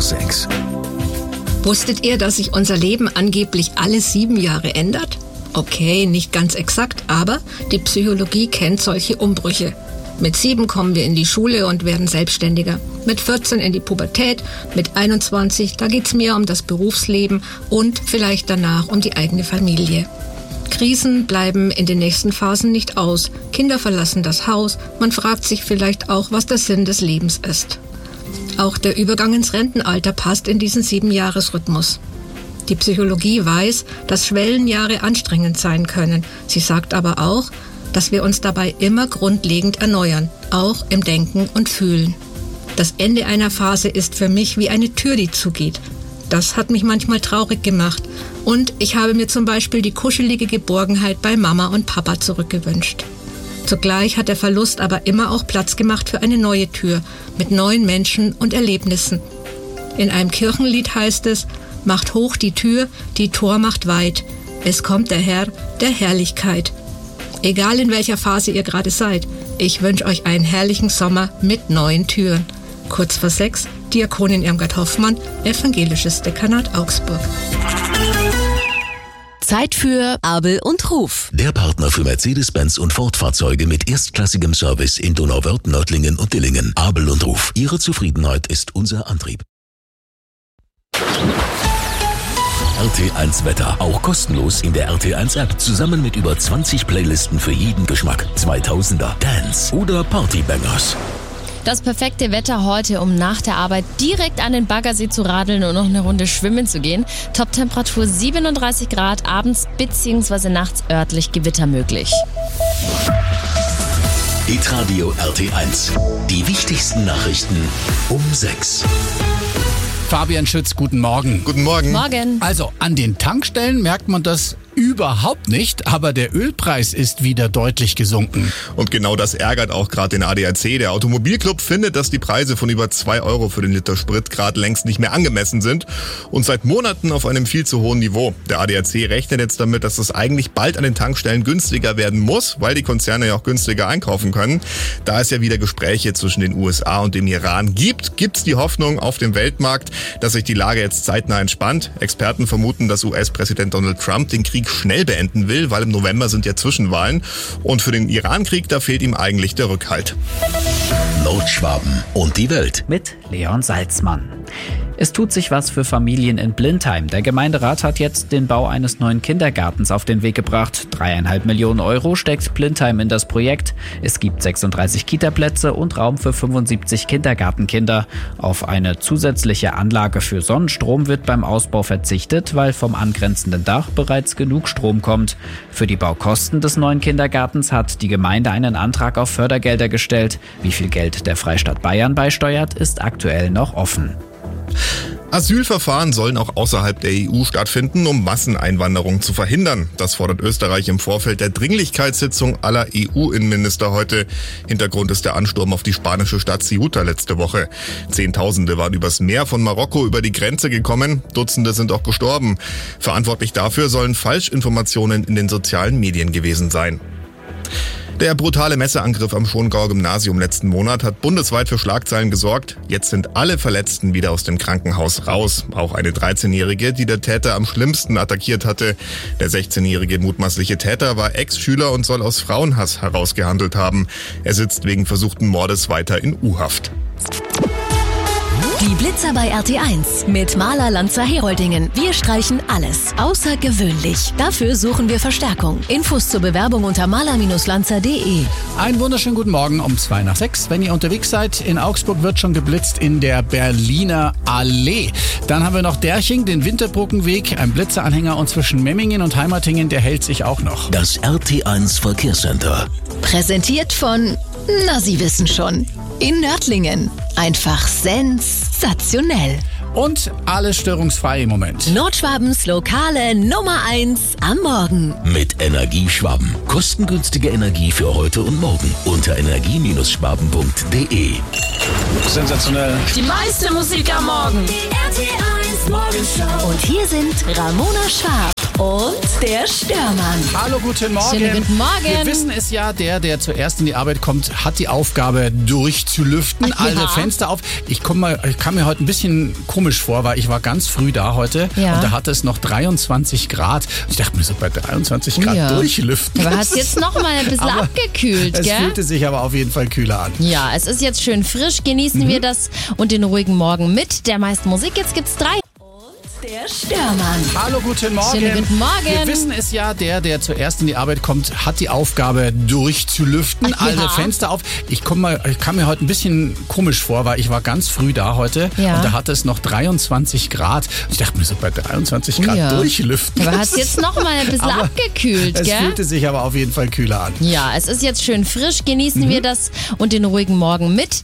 6. Wusstet ihr, dass sich unser Leben angeblich alle 7 Jahre ändert? Okay, nicht ganz exakt, aber die Psychologie kennt solche Umbrüche. Mit 7 kommen wir in die Schule und werden selbstständiger. Mit 14 in die Pubertät, mit 21, da geht's mehr um das Berufsleben und vielleicht danach um die eigene Familie. Krisen bleiben in den nächsten Phasen nicht aus. Kinder verlassen das Haus. Man fragt sich vielleicht auch, was der Sinn des Lebens ist. Auch der Übergang ins Rentenalter passt in diesen 7-Jahres-Rhythmus. Die Psychologie weiß, dass Schwellenjahre anstrengend sein können. Sie sagt aber auch, dass wir uns dabei immer grundlegend erneuern, auch im Denken und Fühlen. Das Ende einer Phase ist für mich wie eine Tür, die zugeht. Das hat mich manchmal traurig gemacht und ich habe mir zum Beispiel die kuschelige Geborgenheit bei Mama und Papa zurückgewünscht. Zugleich hat der Verlust aber immer auch Platz gemacht für eine neue Tür mit neuen Menschen und Erlebnissen. In einem Kirchenlied heißt es: Macht hoch die Tür, die Tor macht weit. Es kommt der Herr der Herrlichkeit. Egal in welcher Phase ihr gerade seid, ich wünsche euch einen herrlichen Sommer mit neuen Türen. Kurz vor 6, Diakonin Irmgard Hoffmann, Evangelisches Dekanat Augsburg. Zeit für Abel und Ruf. Der Partner für Mercedes-Benz und Ford-Fahrzeuge mit erstklassigem Service in Donauwörth, Nördlingen und Dillingen. Abel und Ruf. Ihre Zufriedenheit ist unser Antrieb. RT1 Wetter. Auch kostenlos in der RT1 App. Zusammen mit über 20 Playlisten für jeden Geschmack. 2000er, Dance oder Partybangers. Das perfekte Wetter heute, um nach der Arbeit direkt an den Baggersee zu radeln und noch eine Runde schwimmen zu gehen. Toptemperatur 37 Grad, abends bzw. nachts örtlich Gewitter möglich. Hitradio RT1. Die wichtigsten Nachrichten um 6. Fabian Schütz, guten Morgen. Guten Morgen. Morgen. Also, an den Tankstellen merkt man das überhaupt nicht, aber der Ölpreis ist wieder deutlich gesunken. Und genau das ärgert auch gerade den ADAC. Der Automobilclub findet, dass die Preise von über 2 Euro für den Liter Sprit gerade längst nicht mehr angemessen sind und seit Monaten auf einem viel zu hohen Niveau. Der ADAC rechnet jetzt damit, dass es eigentlich bald an den Tankstellen günstiger werden muss, weil die Konzerne ja auch günstiger einkaufen können. Da es ja wieder Gespräche zwischen den USA und dem Iran gibt's die Hoffnung auf dem Weltmarkt, dass sich die Lage jetzt zeitnah entspannt. Experten vermuten, dass US-Präsident Donald Trump den Krieg schnell beenden will, weil im November sind ja Zwischenwahlen. Und für den Iran-Krieg, da fehlt ihm eigentlich der Rückhalt. Nordschwaben und die Welt. Mit Leon Salzmann. Es tut sich was für Familien in Blindheim. Der Gemeinderat hat jetzt den Bau eines neuen Kindergartens auf den Weg gebracht. 3,5 Millionen Euro steckt Blindheim in das Projekt. Es gibt 36 Kitaplätze und Raum für 75 Kindergartenkinder. Auf eine zusätzliche Anlage für Sonnenstrom wird beim Ausbau verzichtet, weil vom angrenzenden Dach bereits genug Strom kommt. Für die Baukosten des neuen Kindergartens hat die Gemeinde einen Antrag auf Fördergelder gestellt. Wie viel Geld der Freistaat Bayern beisteuert, ist aktuell noch offen. Asylverfahren sollen auch außerhalb der EU stattfinden, um Masseneinwanderung zu verhindern. Das fordert Österreich im Vorfeld der Dringlichkeitssitzung aller EU-Innenminister heute. Hintergrund ist der Ansturm auf die spanische Stadt Ceuta letzte Woche. Zehntausende waren übers Meer von Marokko über die Grenze gekommen. Dutzende sind auch gestorben. Verantwortlich dafür sollen Falschinformationen in den sozialen Medien gewesen sein. Der brutale Messerangriff am Schongauer Gymnasium letzten Monat hat bundesweit für Schlagzeilen gesorgt. Jetzt sind alle Verletzten wieder aus dem Krankenhaus raus. Auch eine 13-Jährige, die der Täter am schlimmsten attackiert hatte. Der 16-jährige mutmaßliche Täter war Ex-Schüler und soll aus Frauenhass herausgehandelt haben. Er sitzt wegen versuchten Mordes weiter in U-Haft. Die Blitzer bei RT1 mit Maler Lanzer Heroldingen. Wir streichen alles außergewöhnlich. Dafür suchen wir Verstärkung. Infos zur Bewerbung unter maler-lanzer.de. Einen wunderschönen guten Morgen um 5:05. Wenn ihr unterwegs seid, in Augsburg wird schon geblitzt in der Berliner Allee. Dann haben wir noch Derching, den Winterbrückenweg, ein Blitzeranhänger und zwischen Memmingen und Heimatingen, der hält sich auch noch. Das RT1 Verkehrscenter. Präsentiert von, na Sie wissen schon, in Nördlingen. Einfach sensationell. Und alles störungsfrei im Moment. Nordschwabens lokale Nummer 1 am Morgen. Mit Energieschwaben. Kostengünstige Energie für heute und morgen. Unter energie-schwaben.de. Sensationell. Die meiste Musik am Morgen. Die RT1 Morgenshow. Und hier sind Ramona Schwab Und der Störmann. Hallo, guten Morgen. Schönen guten Morgen. Wir wissen es ja, der zuerst in die Arbeit kommt, hat die Aufgabe durchzulüften, Ach ja. alle Fenster auf. Ich kam mir heute ein bisschen komisch vor, weil ich war ganz früh da heute Ja. und da hatte es noch 23 Grad. Und ich dachte mir so, bei 23 Grad Ja. durchlüften. Aber hast jetzt noch mal ein bisschen Aber abgekühlt, Es gell? fühlte sich aber auf jeden Fall kühler an. Ja, es ist jetzt schön frisch. Genießen wir das und den ruhigen Morgen mit der meisten Musik. Jetzt gibt's 3. Der Störmann. Hallo, guten Morgen. Schönen guten Morgen. Wir wissen es ja, der zuerst in die Arbeit kommt, hat die Aufgabe durchzulüften, Ach ja. alle Fenster auf. Ich kam mir heute ein bisschen komisch vor, weil ich war ganz früh da heute Ja. und da hatte es noch 23 Grad. Und ich dachte mir so, bei 23 Grad Ja. durchlüften. Aber hast jetzt noch mal ein bisschen Aber abgekühlt, Es gell? fühlte sich aber auf jeden Fall kühler an. Ja, es ist jetzt schön frisch. Genießen wir das und den ruhigen Morgen mit